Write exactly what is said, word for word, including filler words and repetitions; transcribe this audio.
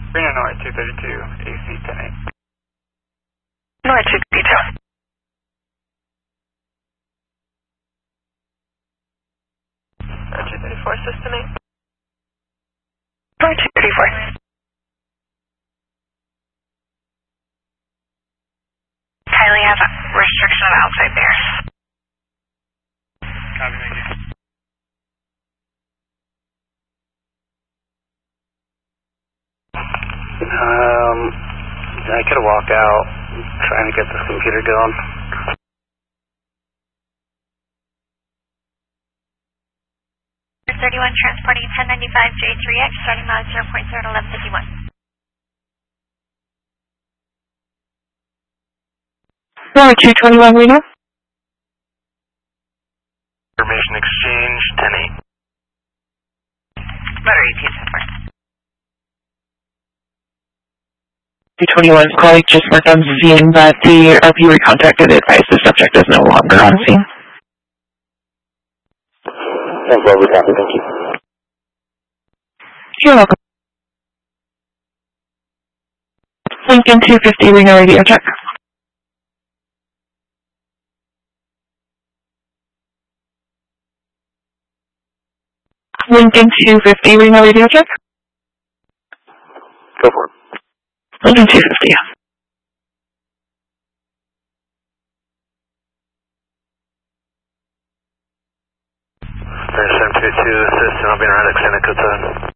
Reno North two thirty-two, A C ten eight. North two thirty-two. two thirty-four, System eight. North two thirty-four. Kylie has a restriction outside there. Copy, thank you. Um, I could have walked out trying to get this computer going. thirty-one transporting ten ninety-five J three X starting miles zero point zero to eleven fifty-one. Number two twenty-one Reno. Information exchange ten eight. Motor E T S support. two twenty-one is calling just marked on scene, but the R P recontacted advised the subject is no longer on scene. Thank you, thank you. You're welcome. Lincoln two fifty Reno radio check. Lincoln two fifty Reno radio check. Go for it. Lincoln two fifty. seven two two, assist, and I'll be around at Seneca.